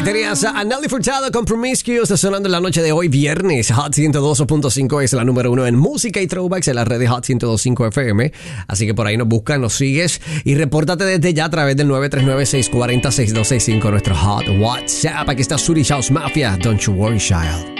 Tenías a Nelly Furtado con Promiscuous sonando en la noche de hoy, viernes. Hot 102.5 es la número 1 en música y throwbacks en la red de Hot 102.5 FM. Así que por ahí nos buscan, nos sigues y repórtate desde ya a través del 939-640-6265, nuestro Hot WhatsApp. Aquí está Swedish House Mafia, Don't You Worry Child.